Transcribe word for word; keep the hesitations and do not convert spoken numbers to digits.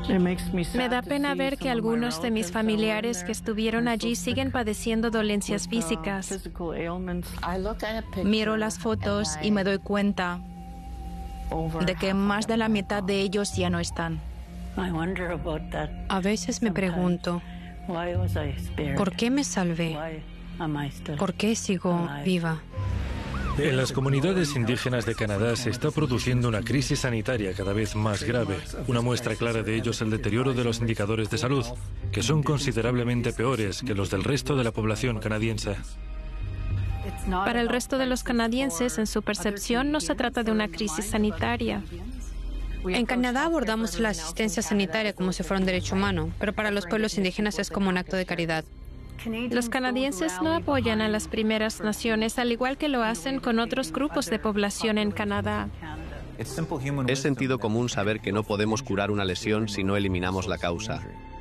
Me da pena ver que algunos de mis familiares que estuvieron allí siguen padeciendo dolencias físicas. Miro las fotos y me doy cuenta de que más de la mitad de ellos ya no están. A veces me pregunto, ¿por qué me salvé? ¿Por qué sigo viva? En las comunidades indígenas de Canadá se está produciendo una crisis sanitaria cada vez más grave. Una muestra clara de ello es el deterioro de los indicadores de salud, que son considerablemente peores que los del resto de la población canadiense. Para el resto de los canadienses, en su percepción, no se trata de una crisis sanitaria. En Canadá abordamos la asistencia sanitaria como si fuera un derecho humano, pero para los pueblos indígenas es como un acto de caridad. Los canadienses no apoyan a las primeras naciones, al igual que lo hacen con otros grupos de población en Canadá. Es sentido común saber que no podemos curar una lesión si no eliminamos la causa.